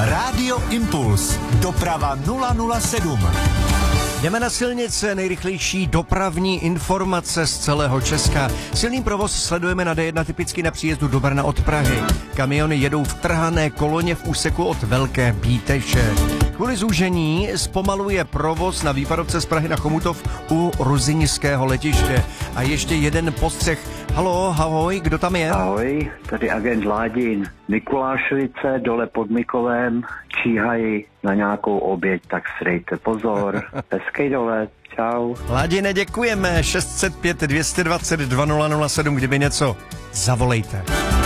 Rádio Impuls. Doprava 007. Jdeme na silnice, nejrychlejší dopravní informace z celého Česka. Silný provoz sledujeme na D1 typicky na příjezdu do Brna od Prahy. Kamiony jedou v trhané koloně v úseku od Velké Bíteše. Kvůli zúžení zpomaluje provoz na výpadovce z Prahy na Chomutov u Ruzyňského letiště. A ještě jeden postřeh. Halo, ahoj, kdo tam je? Ahoj, tady agent Ládin. Mikulášovice dole pod Mikolem číhají na nějakou oběť, tak si dejte pozor. Hezký dolet, čau. Ládine, děkujeme. 605 220 2007, kdyby něco, zavolejte.